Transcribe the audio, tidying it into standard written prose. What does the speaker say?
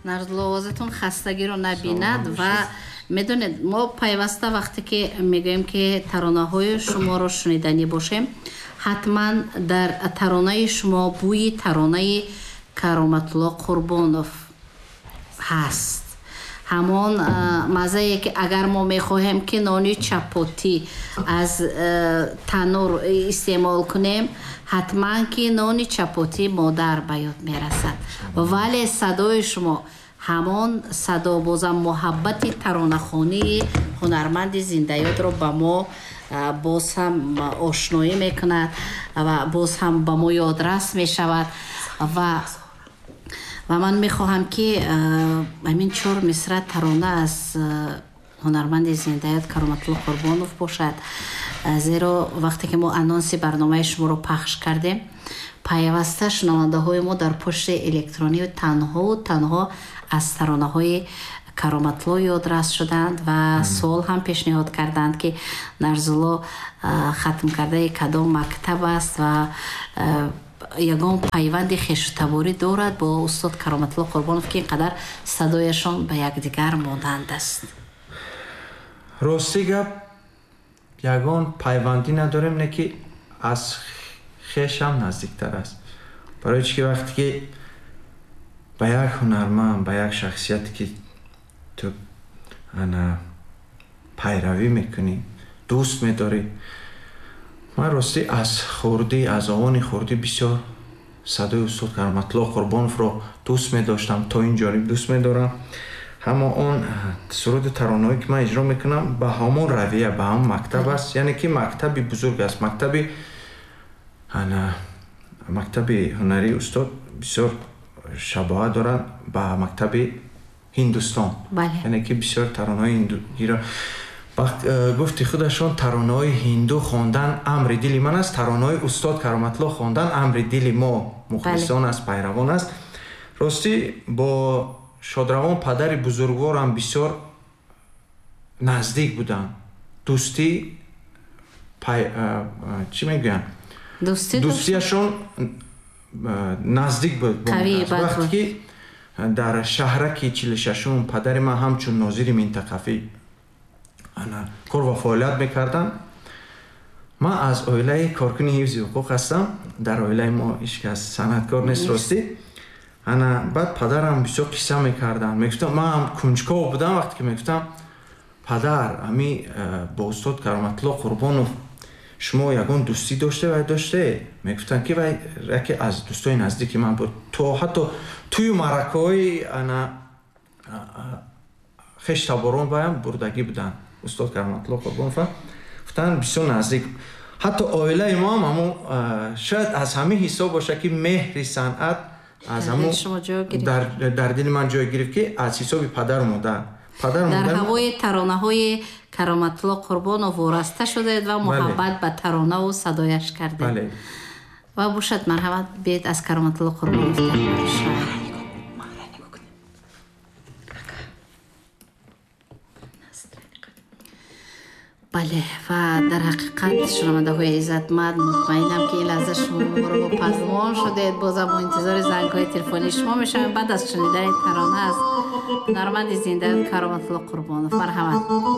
нарзулло овозатон хастагиро набинад ва медонед мо пайваста вақте ки мегӯем ки таронаҳои шуморо шунидани бошем ҳатман дар таронаи шумо бӯи таронаи Кароматулло Қурбонов ҳаст. ҳамон мазае ки агар мо мехоҳем ки нони чапотӣ аз танур истеъмол кунем ҳатман ки нони чапотӣ модар ба ёд мерасад. вале садои шумо ҳамон садо бозам муҳаббати таронахонии ҳунарманди зиндаёдро ба мо боз ҳам ошноӣ мекунад ва боз ҳам ба мо ёдрас мешавад ва ман мехоҳам ки ҳамин 4 мисра тарона аз ҳунарманди зиндаёд Кароматулло Қурбонов бошад. зеро вақте ки мо анонси барномаи шуморо пахш кардем пайваста шунавандаҳои мо дар пошти электронӣ танҳо аз таронаҳои Кароматулло ёдрас шуданд ва суол ҳам пешниҳод карданд ки Нарзулло хатм кардаи кадом мактаб аст ва ягон пайванди хешутаборӣ дорад бо устод Кароматулло Қурбонов ки ин қадар садояшон ба якдигар монанд аст. рости гап ягон пайвандӣ надорем не ки аз хешам наздиктар аст. барои чӣ ки вақте ки ба як ҳунарманд ба як шахсияте ки ту ана пайравӣ мекунӣ дӯст медорӣ ман рости аз хурдӣ аз овони хурдӣ бисёр садои устод Кароматулло Қурбоновро дӯст медоштам то ин ҷониб дӯст медорам. ҳама он суруди таронаҳое ки ман иҷро мекунам ба ҳамон равия ба ҳамон мактаб аст яъне ки мактаби бузург аст мактаби ҳунарии устод бисёр шабоҳат дорад ба мактаби Ҳиндустон яъне ки бисёр таронаҳои ҳиндуиро гуфти худашон таронаҳои ҳинду хондан амри дили ман аст таронаҳои устод Кароматулло хондан амри дили мо мухлисон аст пайравон аст. ростӣ бо шодравон падари бузургворам бисёр наздик буданд дӯстӣ чӣ мегӯянд дӯстияшон наздик буд. вақте ки дар шаҳраки 46 падари ман ҳамчун нозири минтақавӣ кор ва фаъолият мекардам. ман аз оилаи коркуни ҳифзи ҳуқуқ ҳастам. дар оилаи мо ҳечкас санъаткор нест ростӣ. баъд падарам бисёр қисса мекарданд мегуфтам ман ҳам кунҷков будам вақте ки мегуфтам падар ами бо устод Кароматулло Қурбонов шумо ягон дӯстӣ доште мегуфтанд ки вай яке аз дӯстои наздики ман буд то ҳатто тӯю маъракаҳои хештаборон ваям бурдагӣ буданд устод Кароматулло Қурбонов гуфтанд бисёр наздик ҳатто оилаи мо ҳам ҳамон шояд аз ҳамин ҳисоб боша ки меҳри санъат аз ҳамон дар дили ман ҷой гирифт ки аз ҳисоби падару модар дар ҳавои таронаҳои Кароматулло Қурбонов вораста шудед ва муҳаббат ба таронаву садояш кардед. ва бошад марҳамат биед аз Кароматулло Қурбонов бале ва дар ҳақиқат шунавандаҳои иззатманд мутмаинам ки ин лаҳза шуморо бо пазмон шудед. бозам бо интизори зангҳои телефонии шумо мешавем баъд аз шунидани тарона аз ҳунарманди зиндаёд Кароматулло Қурбонов. марҳамат.